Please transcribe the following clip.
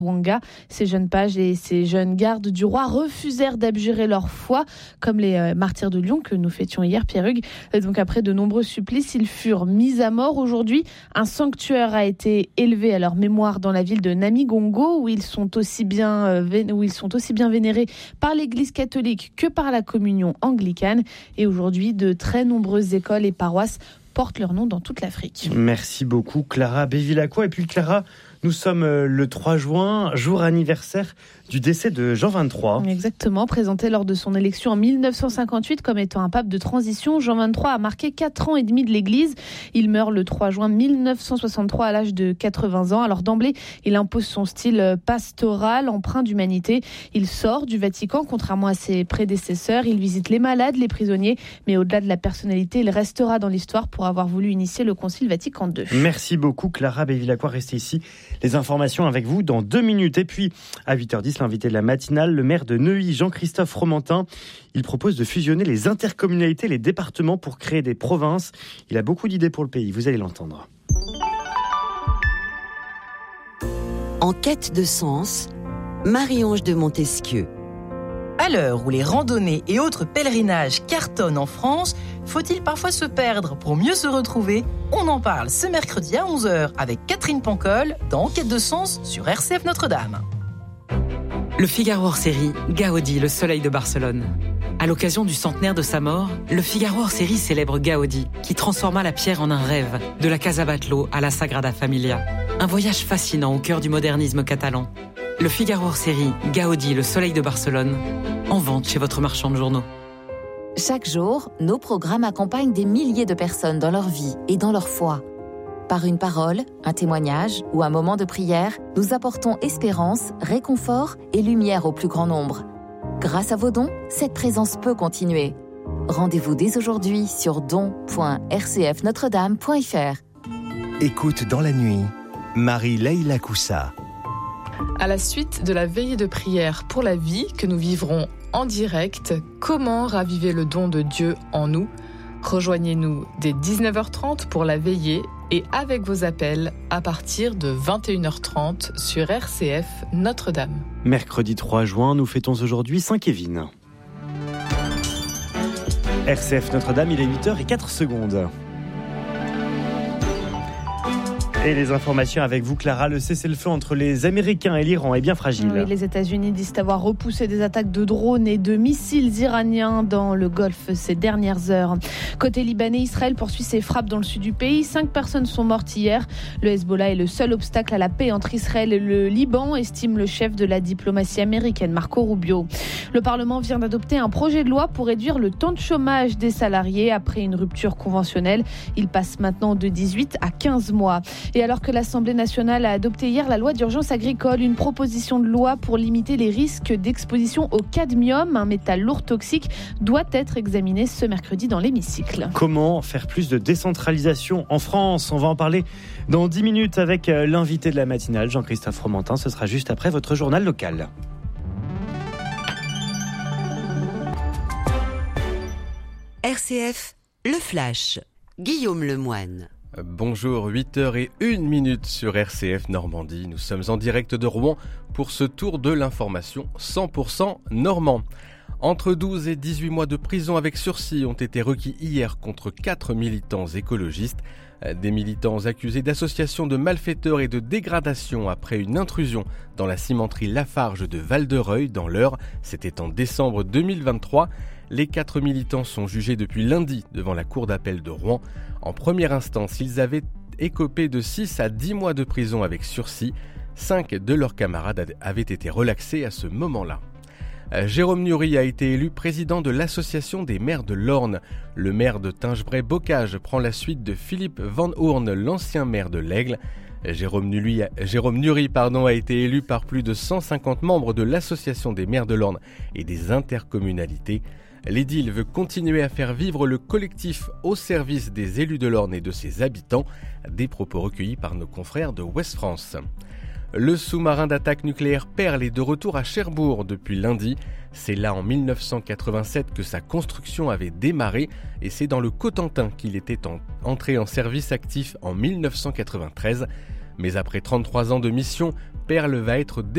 Wanga. Ces jeunes pages et ces jeunes gardes du roi refusèrent d'abjurer leur foi, comme les martyrs de Lyon que nous fêtions hier, Pierre Hugues. Donc après de nombreux supplices, ils furent mis à mort. Aujourd'hui, un sanctuaire a été élevé à leur mémoire dans la ville de Namigongo, où ils sont aussi bien vénérés par l'Église catholique que par la communion anglicane. Et aujourd'hui, de très nombreuses écoles et paroisses portent leur nom dans toute l'Afrique. Merci beaucoup Clara Bevilacqua. Et puis Clara, nous sommes le 3 juin, jour anniversaire du décès de Jean XXIII. Exactement, présenté lors de son élection en 1958 comme étant un pape de transition, Jean XXIII a marqué 4 ans et demi de l'Église. Il meurt le 3 juin 1963 à l'âge de 80 ans. Alors d'emblée, il impose son style pastoral, empreint d'humanité. Il sort du Vatican, contrairement à ses prédécesseurs. Il visite les malades, les prisonniers, mais au-delà de la personnalité, il restera dans l'histoire pour avoir voulu initier le Concile Vatican II. Merci beaucoup Clara Bevilacqua, restez ici. Les informations avec vous dans 2 minutes. Et puis, à 8h10, l'invité de la matinale, le maire de Neuilly, Jean-Christophe Fromentin. Il propose de fusionner les intercommunalités, les départements pour créer des provinces. Il a beaucoup d'idées pour le pays, vous allez l'entendre. En quête de sens, Marie-Ange de Montesquieu. À l'heure où les randonnées et autres pèlerinages cartonnent en France, faut-il parfois se perdre pour mieux se retrouver ? On en parle ce mercredi à 11h avec Catherine Pancol dans Quête de sens sur RCF Notre-Dame. Le Figaro hors série, Gaudi, le soleil de Barcelone. À l'occasion du centenaire de sa mort, le Figaro hors série célèbre Gaudi, qui transforma la pierre en un rêve, de la Casa Batlló à la Sagrada Familia. Un voyage fascinant au cœur du modernisme catalan. Le Figaro hors série, Gaudi, le soleil de Barcelone, en vente chez votre marchand de journaux. Chaque jour, nos programmes accompagnent des milliers de personnes dans leur vie et dans leur foi. Par une parole, un témoignage ou un moment de prière, nous apportons espérance, réconfort et lumière au plus grand nombre. Grâce à vos dons, cette présence peut continuer. Rendez-vous dès aujourd'hui sur don.rcfnotredame.fr. Écoute dans la nuit, Marie-Leila Coussa. À la suite de la veillée de prière pour la vie que nous vivrons en direct, comment raviver le don de Dieu en nous ? Rejoignez-nous dès 19h30 pour la veillée et avec vos appels à partir de 21h30 sur RCF Notre-Dame. Mercredi 3 juin, nous fêtons aujourd'hui Saint-Kévin. RCF Notre-Dame, il est 8h04. Et les informations avec vous, Clara. Le cessez-le-feu entre les Américains et l'Iran est bien fragile. Oui, les États-Unis disent avoir repoussé des attaques de drones et de missiles iraniens dans le Golfe ces dernières heures. Côté libanais, Israël poursuit ses frappes dans le sud du pays. 5 personnes sont mortes hier. Le Hezbollah est le seul obstacle à la paix entre Israël et le Liban, estime le chef de la diplomatie américaine, Marco Rubio. Le Parlement vient d'adopter un projet de loi pour réduire le temps de chômage des salariés après une rupture conventionnelle. Il passe maintenant de 18 à 15 mois. Et alors que l'Assemblée nationale a adopté hier la loi d'urgence agricole, une proposition de loi pour limiter les risques d'exposition au cadmium, un métal lourd toxique, doit être examinée ce mercredi dans l'hémicycle. Comment faire plus de décentralisation en France ? On va en parler dans 10 minutes avec l'invité de la matinale, Jean-Christophe Fromentin. Ce sera juste après votre journal local. RCF, le Flash, Guillaume Lemoine. Bonjour, 8h01 sur RCF Normandie. Nous sommes en direct de Rouen pour ce tour de l'information 100% normand. Entre 12 et 18 mois de prison avec sursis ont été requis hier contre 4 militants écologistes. Des militants accusés d'association de malfaiteurs et de dégradation après une intrusion dans la cimenterie Lafarge de Val-de-Reuil dans l'Eure. C'était en décembre 2023. Les 4 militants sont jugés depuis lundi devant la cour d'appel de Rouen. En première instance, ils avaient écopé de 6 à 10 mois de prison avec sursis. 5 de leurs camarades avaient été relaxés à ce moment-là. Jérôme Nury a été élu président de l'association des maires de l'Orne. Le maire de Tingebray-Bocage prend la suite de Philippe Van Hoorn, l'ancien maire de l'Aigle. Jérôme Nury a été élu par plus de 150 membres de l'association des maires de l'Orne et des intercommunalités. L'édile veut continuer à faire vivre le collectif au service des élus de l'Orne et de ses habitants. Des propos recueillis par nos confrères de Ouest France. Le sous-marin d'attaque nucléaire Perle est de retour à Cherbourg depuis lundi. C'est là en 1987 que sa construction avait démarré et c'est dans le Cotentin qu'il était entré en service actif en 1993. Mais après 33 ans de mission, Perle va être